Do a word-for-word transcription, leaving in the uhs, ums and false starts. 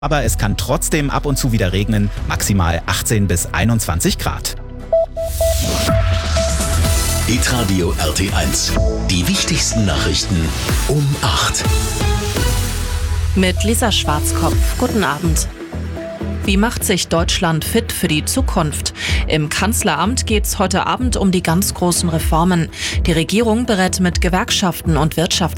Aber es kann trotzdem ab und zu wieder regnen, maximal achtzehn bis einundzwanzig Grad. Hitradio R T eins. Die wichtigsten Nachrichten um acht. Mit Lisa Schwarzkopf. Guten Abend. Wie macht sich Deutschland fit für die Zukunft? Im Kanzleramt geht es heute Abend um die ganz großen Reformen. Die Regierung berät mit Gewerkschaften und Wirtschafts